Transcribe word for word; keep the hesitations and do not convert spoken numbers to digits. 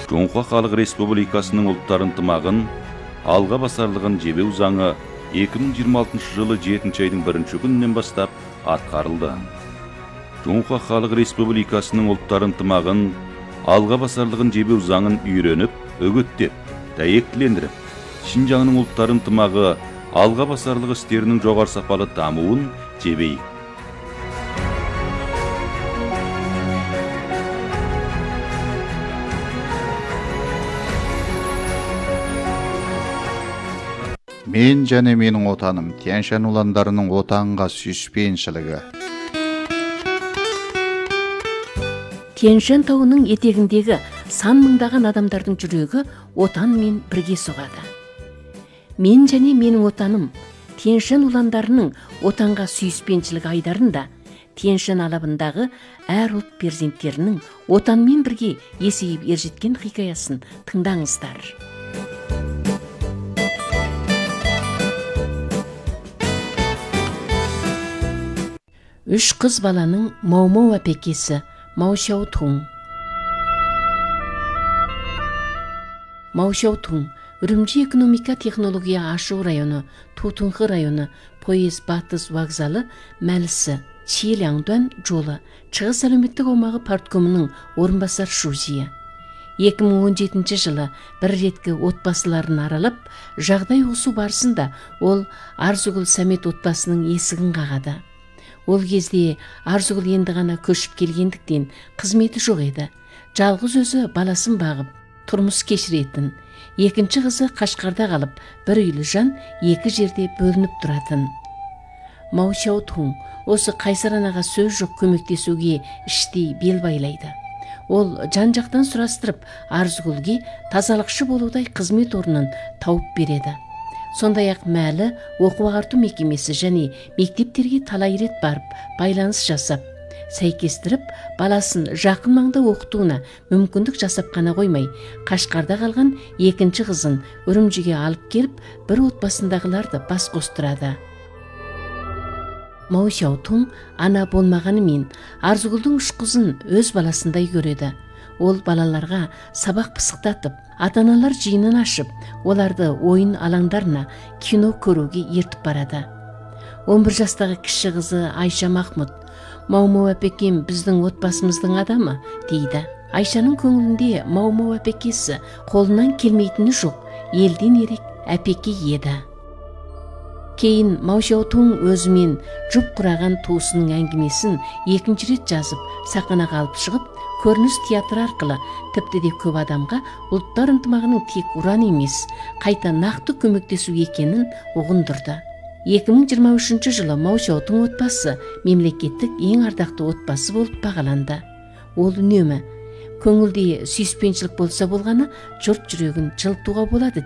Жоңқа Халық Республикасының ұлттар ынтымағын алға басарлығын жебеу заңы эки миң жыйырма алтынчы жылы жетинчи айдың биринчи күнүнөн баштап аткарылды. Жоңқа Халық Республикасының ұлттар ынтымағын алға басарлығын жебеу заңын үйрөнүп, өгөттеп, дәйектилендирип, Шинжаңның ұлттар ынтымағы алға басарлығы істерінің жоғары сапалы дамуын жебейік. Мен және менің отаным Тянь-Шань уландарының отанға сүйіспеншілігі. Тянь-Шань тауының етегіндегі сан мыңдаған адамдардың жүрегі отанмен бірге соғады. Мен және менің отаным Тянь-Шань уландарының отанға сүйіспеншілігі айдарында Тянь-Шань алабындағы әр ұлт перзенттерінің отанмен бірге есейіп ержеткен хикаясын тыңдаңыздар. Үш қыз баланың Маумау әпекесі Мау Шаотун. Мау Шаотун Үрімжи экономика технология ашу районы, Тутунхы районы, Поезд Батыс вокзалы мәлісі, Чиляңдуан жолы, Шығыс әлеуметтік аумағы парткомының орынбасар шузия. эки миң он жетинчи жылы бір реткі отбасыларын аралап, жағдай осу барысында ол Арзугул Самет отбасының есігін қағады. Ол кезде Арзугул енді ғана көшіп келгендіктен қызметі жоқ еді. Жалғыз өзі баласын бағып, тұрмыс кешіретін. Екінші қызы Қашқарда қалып, бір үйлі жан екі жерде бөлініп тұратын. Мау Шаотун осы қайсар анаға сөз жоқ көмектесуге іштей бел байлайды. Ол жан-жақтан сұрастырып, Арзугулге тазалықшы болудай қызмет орнын тауып береді. Сондай-ақ мәлі оқу-ағарту мекемесі және мектептерге талай рет барып, байланыс жасап, сәйкестіріп, баласын жақын маңда оқытуына мүмкіндік жасап қана қоймай, Қашқарда қалған екінші қызын Үрімжіге алып келіп, бір отбасындағыларды бас қостырады. Мау Шаотун ана болмағанымен Арзугулдың үш қызын өз баласындай көреді. Ол балаларға сабақ пысықтатып, ата-аналар жиынын ашып, оларды ойын алаңдарына кино көруге ертіп барады. он бір жастағы кіші қызы Айша Махмуд, Маумау әпекем біздің отбасымыздың адамы, дейді. Айшаның көңілінде Маумау әпекесі қолынан келмейтіні жоқ, елден ерек әпеке еді. Кейін Мау Шаотун өзімен жұп құраған туысының әңгімесін екінші рет жазып, сахнаға алып шығып, көрініс театр арқылы тіпті де көп адамға ұлттар ынтымағының тек ұран емес, қайта нақты көмектесу екенін ұғындырды. эки миң жыйырма үчүнчү жылы Мау Шаотун отбасы мемлекеттік ең ардақты отбасы болып бағаланды. Ол үнемі көңілде сүйіспеншілік болса болғаны, жұрт жүрегін жылытуға болады